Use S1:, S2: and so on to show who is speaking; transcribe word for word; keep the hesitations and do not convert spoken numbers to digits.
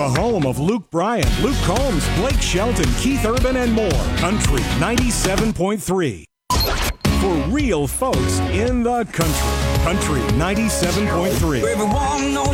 S1: The home of Luke Bryan, Luke Combs, Blake Shelton, Keith Urban, and more. Country ninety-seven point three. For real folks in the country. Country ninety-seven point three.
S2: Everyone knows